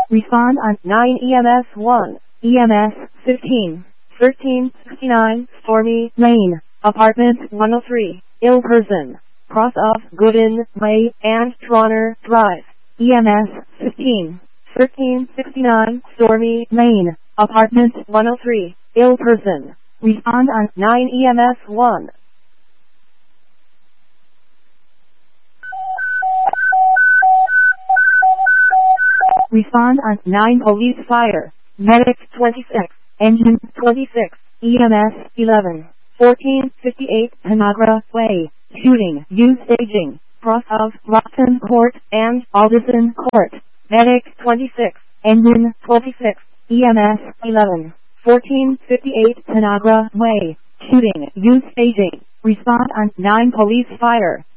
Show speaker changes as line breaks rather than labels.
Respond on 9 EMS 1, EMS 15, 1369 Stormy Lane, Apartment 103, ill person, cross off Gooden Way and Troner Drive. EMS 15, 1369 Stormy Lane, Apartment 103, ill person. Respond on 9 EMS 1. Respond on 9 police fire. Medic 26, engine 26, EMS 11, 1458 Tanagra Way, shooting, use staging, cross of Rockton Court and Alderson Court. Medic 26, engine 26, EMS 11, 1458 Tanagra Way, shooting, use staging. Respond on 9 police fire.